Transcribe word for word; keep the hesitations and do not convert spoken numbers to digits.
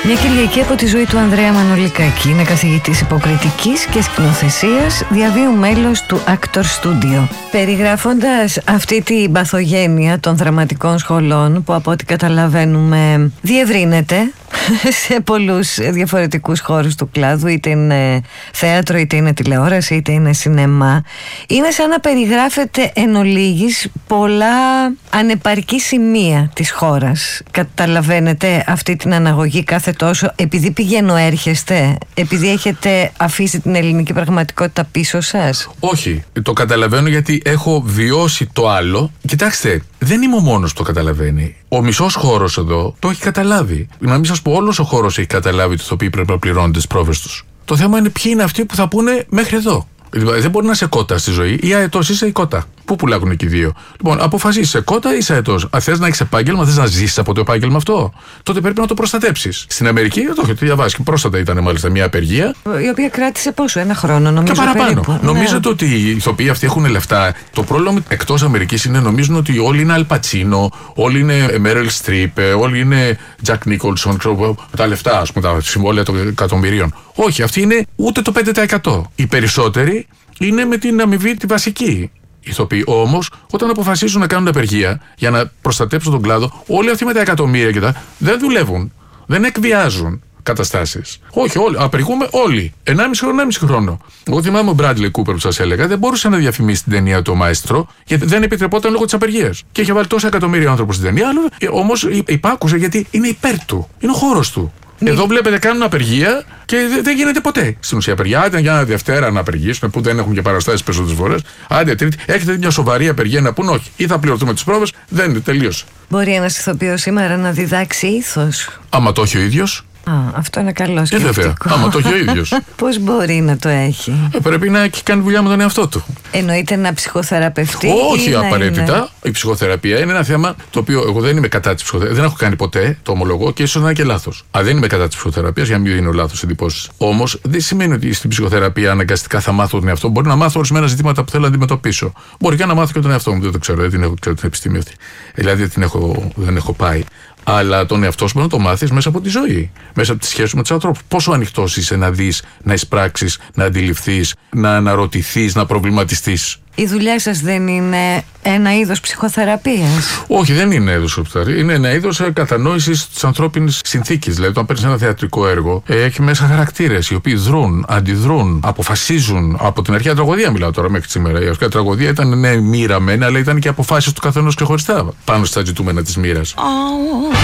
Μια Κυριακή από τη ζωή του Ανδρέα Μανολικάκη. Είναι καθηγητής υποκριτικής και σκηνοθεσίας, διαβίου μέλος του Actor Studio. Περιγράφοντας αυτή την παθογένεια των δραματικών σχολών που από ό,τι καταλαβαίνουμε διευρύνεται σε πολλούς διαφορετικούς χώρους του κλάδου, είτε είναι θέατρο, είτε είναι τηλεόραση, είτε είναι σινεμά, είναι σαν να περιγράφεται εν ολίγης πολλά ανεπαρκή σημεία της χώρας. Καταλαβαίνετε αυτή την αναγωγή κάθε τόσο, επειδή πηγαίνω έρχεστε, επειδή έχετε αφήσει την ελληνική πραγματικότητα πίσω σας? Όχι, το καταλαβαίνω γιατί έχω βιώσει το άλλο. Κοιτάξτε, δεν είμαι ο μόνος που το καταλαβαίνει. Ο μισός χώρος εδώ το έχει καταλάβει. Να μην σας πω, όλος ο χώρος έχει καταλάβει ότι οι ηθοποιοί πρέπει να πληρώνουν τις πρόβες τους. Το θέμα είναι ποιοι είναι αυτοί που θα πούνε μέχρι εδώ. Δεν μπορεί να είσαι κότα στη ζωή, ή αετός είσαι η κότα. Πού πουλάγουν και οι δύο. Λοιπόν, αποφασίσεις σε κότα ή είσαι αετός. Αν θες να έχεις επάγγελμα, θες να ζήσεις από το επάγγελμα αυτό, τότε πρέπει να το προστατέψεις. Στην Αμερική, το έχω διαβάσει και πρόσφατα ήταν μάλιστα μια απεργία. Η οποία κράτησε πόσο, ένα χρόνο, νομίζω. Και παραπάνω. Περίπου. Νομίζετε Ναι. ότι οι ηθοποιοί αυτοί έχουν λεφτά? Το πρόβλημα εκτός Αμερικής είναι νομίζουν ότι όλοι είναι Αλπατσίνο, όλοι είναι Μέριλ Στριπ, όλοι είναι Τζακ Νίκολσον, τα λεφτά, ας πούμε, τα συμβόλαια των εκατομμυρίων. Όχι, αυτοί είναι ούτε το πέντε τοις εκατό. Οι περισσότεροι είναι με την αμοιβή τη βασική ηθοποιοί. Όμως, όταν αποφασίζουν να κάνουν απεργία για να προστατέψουν τον κλάδο, όλοι αυτοί με τα εκατομμύρια και τα δεν δουλεύουν. Δεν εκβιάζουν καταστάσεις. Όχι, όλοι. Απεργούμε όλοι. Ενάμιση χρόνο, ενάμιση χρόνο. Εγώ θυμάμαι ο Μπράντλι Κούπερ που σας έλεγα, δεν μπορούσε να διαφημίσει την ταινία του Μαέστρο, γιατί δεν επιτρεπόταν λόγω της απεργίας. Και είχε βάλει τόσα εκατομμύρια άνθρωποι στην ταινία, αλλά όμως υπάκουσε γιατί είναι υπέρ του. Είναι ο χώρος του. Εδώ βλέπετε κάνουν απεργία και δεν γίνεται ποτέ στην ουσία απεργία. Άντε για ένα Δευτέρα να απεργήσουν που δεν έχουμε και παραστάσεις περισσότερες φορές. Άντε Τρίτη, έχετε μια σοβαρή απεργία να πούνε όχι. Ή θα πληρωθούμε τις πρόβες, δεν είναι, τελείωσε. Μπορεί ένας ηθοποιός σήμερα να διδάξει ήθος? Άμα το έχει ο ίδιος. Α, αυτό είναι καλό σκεπτικό. Ε, βέβαια, άμα το έχει ο ίδιος. Πώς μπορεί να το έχει? Ε, πρέπει να έχει κάνει δουλειά με τον εαυτό του. Εννοείται να ψυχοθεραπευτεί? Όχι απαραίτητα. Είναι... Η ψυχοθεραπεία είναι ένα θέμα το οποίο εγώ δεν είμαι κατά της ψυχοθεραπείας. Δεν έχω κάνει ποτέ, το ομολογώ, και ίσως να είναι και λάθος. Α, δεν είμαι κατά της ψυχοθεραπείας, για να μην δίνω λάθος εντυπώσεις. Όμως δεν σημαίνει ότι στην ψυχοθεραπεία αναγκαστικά θα μάθω τον εαυτό μου. Μπορεί να μάθω ορισμένα ζητήματα που θέλω να αντιμετωπίσω. Μπορεί και να μάθω και τον εαυτό μου. Δεν το ξέρω, δεν την έχω, ξέρω την επιστήμη αυτή. Δηλαδή την έχω, δεν έχω πάει. Αλλά τον εαυτό σου μπορεί να το μάθεις μέσα από τη ζωή, μέσα από τη σχέση με τους ανθρώπους. Πόσο ανοιχτός είσαι να δεις, να εισπράξεις, να αντιληφθείς, να αναρωτηθείς, να προβληματιστείς. Η δουλειά σας δεν είναι ένα είδος ψυχοθεραπείας? Όχι, δεν είναι είδος ψυχοθεραπείας. Είναι ένα είδος κατανόησης της ανθρώπινης συνθήκης. Δηλαδή, όταν παίρνεις ένα θεατρικό έργο, έχει μέσα χαρακτήρες οι οποίοι δρούν, αντιδρούν, αποφασίζουν. Από την αρχαία τραγωδία μιλάω τώρα μέχρι σήμερα. Η αρχαία τραγωδία ήταν ναι, μοίρα μένα, αλλά ήταν και αποφάσεις του καθενός ξεχωριστά πάνω στα ζητούμενα της μοίρας. Oh.